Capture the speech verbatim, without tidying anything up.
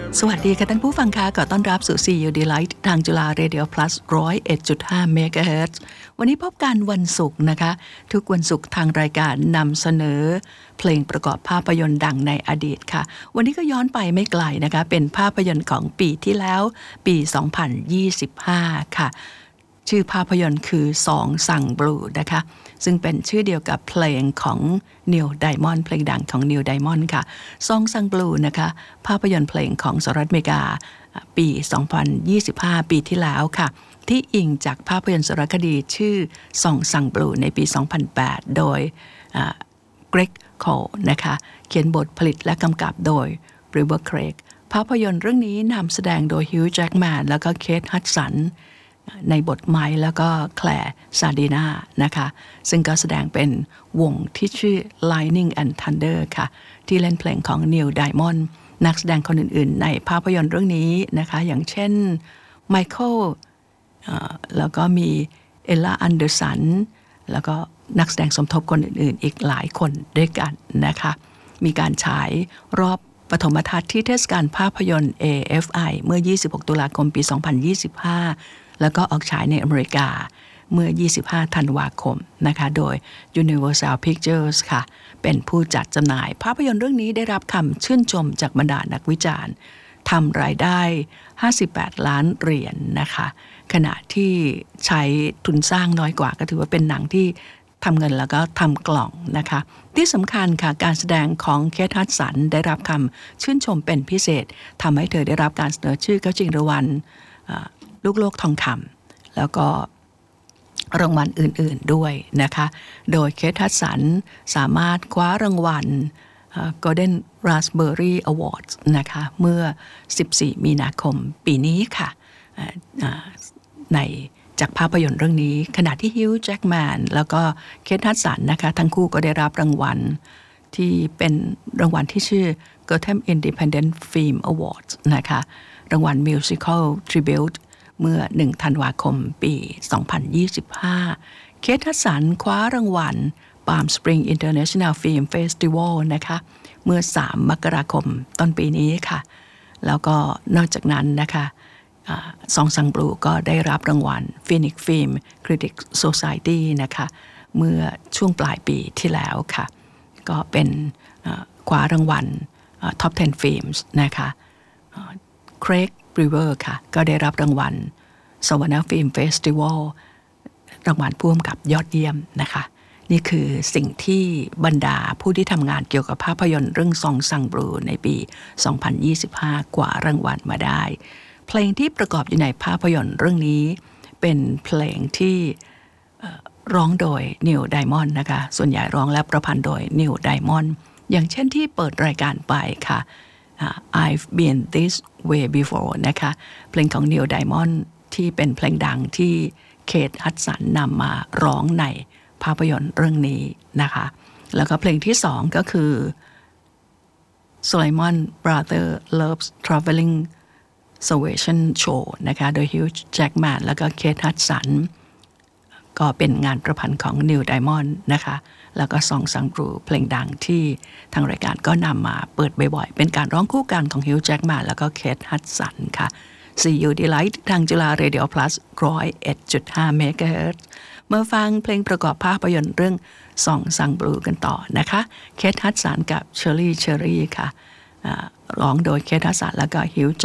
สวัสดีค่ะท่านผู้ฟังคะขอต้อนรับสู่ ซี ยู Delight ทางจุฬา Radio Plus หนึ่งศูนย์เอ็ดจุดห้า เมกะเฮิรตซ์ วันนี้พบกันวันศุกร์นะคะ ทุกวันศุกร์ทางรายการนำเสนอเพลงประกอบภาพยนตร์ดังในอดีตค่ะ วันนี้ก็ย้อนไปไม่ไกลนะคะ เป็นภาพยนตร์ของปีที่แล้ว ปี สองพันยี่สิบห้า ค่ะ ชื่อภาพยนตร์คือซองซังบลูนะคะซึ่งเป็นชื่อเดียวกับเพลงของนิวไดมอนด์เพลงดังของนิวไดมอนด์ค่ะซองซังบลูนะคะภาพยนตร์เพลงของสหรัฐอเมริกาปี สองพันยี่สิบห้า ปีที่แล้วค่ะที่อิงจากภาพยนตร์สารคดีชื่อซองซังบลูในปี สองพันแปด โดยเกรกโคลนะคะเขียนบทผลิตและกำกับโดยริเวอร์เครกภาพยนตร์เรื่องนี้นำแสดงโดยฮิวจ์แจ็คแมนแล้วก็เคทฮัดสันในบทไม้แล้วก็แคลร์ซาดีนานะคะซึ่งก็แสดงเป็นวงที่ชื่อ Lightning and Thunder ค่ะที่เล่นเพลงของ Neil Diamond นักแสดงคนอื่นๆในภาพยนตร์เรื่องนี้นะคะอย่างเช่นไมเคิลแล้วก็มีเอลล่าอันเดอร์สันแล้วก็นักแสดงสมทบคนอื่นๆอีกหลายคนด้วยกันนะคะมีการฉายรอบปฐมทัศน์ที่เทศกาลภาพยนตร์ เอ เอฟ ไอ เมื่อ ยี่สิบหก ตุลาคม ปี สองพันยี่สิบห้าแล้วก็ออกฉายในอเมริกาเมื่อ ยี่สิบห้า ธันวาคมนะคะโดย Universal Pictures ค่ะเป็นผู้จัดจำหน่ายภาพยนตร์เรื่องนี้ได้รับคำชื่นชมจากบรรดานักวิจารณ์ทำรายได้ห้าสิบแปดล้านเหรียญ นะคะขณะที่ใช้ทุนสร้างน้อยกว่าก็ถือว่าเป็นหนังที่ทำเงินแล้วก็ทำกล่องนะคะที่สำคัญค่ะการแสดงของเคทฮัดสันได้รับคำชื่นชมเป็นพิเศษทำให้เธอได้รับการเสนอชื่อเข้าชิงรางวัลลูกโลกทองคำแล้วก็รางวัลอื่นๆด้วยนะคะโดยเคทฮัดสันสามารถคว้ารางวัล Golden Raspberry Awards นะคะเมื่อสิบสี่มีนาคมปีนี้ค่ะในจากภาพยนตร์เรื่องนี้ขณะที่ฮิวจ์แจ็คแมนแล้วก็เคทฮัดสันนะคะทั้งคู่ก็ได้รับรางวัลที่เป็นรางวัลที่ชื่อ Gotham Independent Film Awards นะคะรางวัล Musical Tribute เมื่อหนึ่งธันวาคมปี สองพันยี่สิบห้า เคทฮัดสันคว้ารางวัล Palm Springs International Film Festival นะคะเมื่อสามมกราคมต้นปีนี้ค่ะแล้วก็นอกจากนั้นนะคะซองซังบลูก็ได้รับรางวัล Phoenix Film Critics Society นะคะเมื่อช่วงปลายปีที่แล้วค่ะก็เป็นคว้ารางวัล Top สิบ Films นะคะเครกบริเวอร์ค่ะก็ได้รับรางวัล Savannah Film Festival รางวัลผู้กำกับยอดเยี่ยมนะคะนี่คือสิ่งที่บรรดาผู้ที่ทำงานเกี่ยวกับภาพยนตร์เรื่องซองซังบลูในปี สองพันยี่สิบห้า กว่ารางวัลมาได้เพลงที่ประกอบอยู่ในภาพยนตร์เรื่องนี้เป็นเพลงที่ร้องโดยนิวไดมอนด์นะคะส่วนใหญ่ร้องและประพันธ์โดยนิวไดมอนด์อย่างเช่นที่เปิดรายการไปค่ะ I've been this way before นะคะเพลงของนิวไดมอนด์ที่เป็นเพลงดังที่เคทฮัดสันนำมาร้องในภาพยนตร์เรื่องนี้นะคะแล้วก็เพลงที่สองก็คือ Solomon Brothers Loves Traveling Salvation Show นะคะโดยฮิวจ์แจ็คแมนแล้วก็เคทฮัดสันก็เป็นงานประพันธ์ของนิวไดมอนด์นะคะแล้วก็ซองซังบลูเพลงดังที่ทางรายการก็นำมาเปิดบ่อยๆเป็นการร้องคู่กันของฮิวจ์แจ็คแมนแล้วก็เคทฮัดสันค่ะ ซี ยู Delight ทางจุฬา Radio Plus หนึ่งศูนย์เอ็ดจุดห้า เมกะเฮิรตซ์มาฟังเพลงประกอบภาพยนตร์เรื่องซองซังบลูกันต่อนะคะเคทฮัดสันกับเชอรี่เชอรี่ค่ะร้องโดยเคทฮัดสันแล้วก็ฮิวจ์